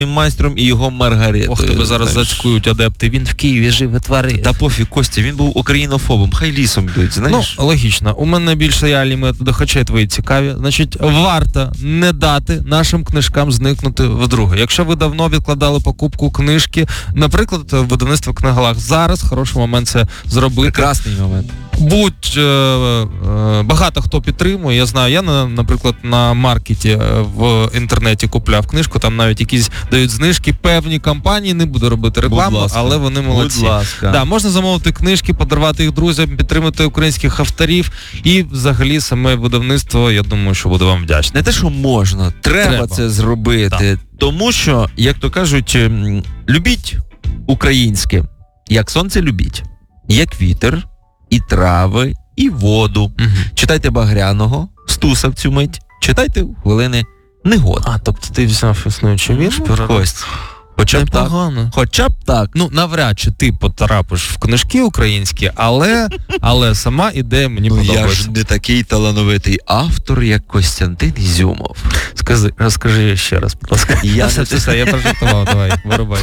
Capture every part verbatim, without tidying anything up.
майстром і його Маргаретою. Ох, тебе зараз зацькують адепти. Він в Києві живе, творив. Та пофіг, Костя, він був українофобом. Хай лісом б'ють, знаєш? Ну, логічно. У мене більш реальні методи, хоча й твої цікаві. Значить, варто не дати нашим книжкам зникнути вдруге. Якщо ви давно відкладали покупку книжки, наприклад, видавництво «Книголаг», зараз хороший момент це зробити. Прекрасний момент. Будь е, е, багато хто підтримує. Я знаю, я, на, наприклад, на маркеті в інтернеті купляв книжку, там навіть якісь дають знижки, певні компанії, не буду робити рекламу, але вони молодці. Будь ласка. Да, можна замовити книжки, подарувати їх друзям, підтримати українських авторів і взагалі саме видавництво, я думаю, що буде вам вдячне. Не те, що можна, треба, треба. це зробити. Так. Тому що, як то кажуть, любіть українське, як сонце любіть, як вітер, і трави, і воду. Угу. Читайте Багряного, Стуса в цю мить, читайте хвилини негоди. А, тобто ти взяв існуючий вірш? Кость. Хоча б так. Хоча б так. Ну, навряд чи ти потрапиш в книжки українські, але, але сама ідея мені ну, подобається. Я ж не такий талановитий автор, як Костянтин Ізюмов. Скажи, розкажи ще раз, будь ласка. Я все, все, все, я прожартував, давай, вирубай.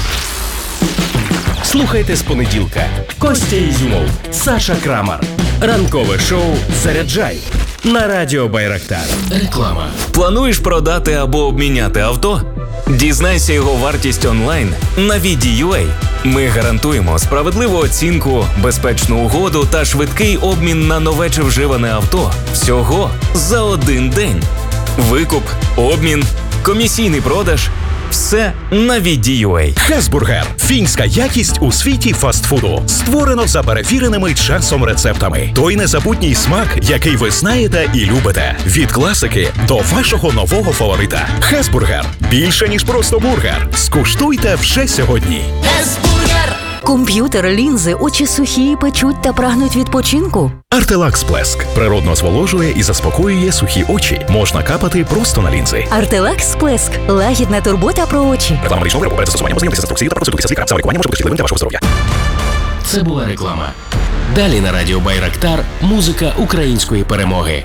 Слухайте з понеділка. Костя Ізюмов, Саша Крамар. Ранкове шоу «Заряджай» на радіо Байрактар. Реклама. Плануєш продати або обміняти авто? Дізнайся його вартість онлайн на ві ді ю ей. Ми гарантуємо справедливу оцінку, безпечну угоду та швидкий обмін на нове чи вживане авто. Всього за один день. Викуп, обмін, комісійний продаж – все на ві ді ю ей. Хесбургер. Фінська якість у світі фастфуду. Створено за перевіреними часом рецептами. Той незабутній смак, який ви знаєте і любите. Від класики до вашого нового фаворита. Хесбургер. Більше, ніж просто бургер. Скуштуйте вже сьогодні. Хесбургер. Комп'ютер, лінзи, очі сухі, печуть та прагнуть відпочинку? Артелакс Сплеск. Природно зволожує і заспокоює сухі очі. Можна капати просто на лінзи. Артелакс Сплеск. Лагідна турбота про очі. Реклама медичного виробу. Перед застосуванням ознайомтеся з інструкцією та проконсультуйтеся з лікарем. Саме лікування може бути шкідливим для вашого здоров'я. Це була реклама. Далі на радіо Байрактар музика української перемоги.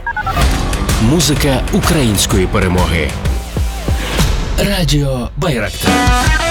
Музика української перемоги. Радіо Байрактар.